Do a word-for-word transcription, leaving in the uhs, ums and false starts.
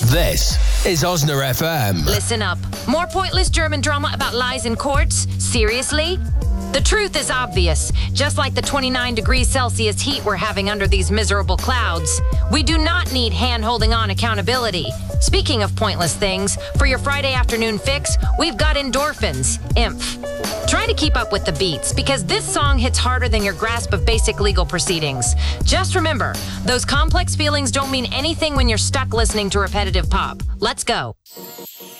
This is Osner F M. Listen up. More pointless German drama about lies in courts? Seriously? The truth is obvious. Just like the twenty-nine degrees Celsius heat we're having under these miserable clouds. We do not need hand-holding on accountability. Speaking of pointless things, for your Friday afternoon fix, we've got endorphins, I M F. Try to keep up with the beats, because this song hits harder than your grasp of basic legal proceedings. Just remember, those complex feelings don't mean anything when you're stuck listening to repetitive pop. Let's go.